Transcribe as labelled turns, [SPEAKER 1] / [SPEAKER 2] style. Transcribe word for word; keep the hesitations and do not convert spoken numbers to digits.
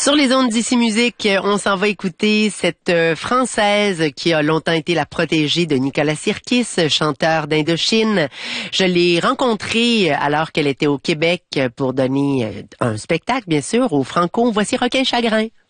[SPEAKER 1] Sur les ondes d'Ici Musique, on s'en va écouter cette euh, Française qui a longtemps été la protégée de Nicolas Sirkis, chanteur d'Indochine. Je l'ai rencontrée alors qu'elle était au Québec pour donner un spectacle, bien sûr, au Franco. Voici Requin Chagrin.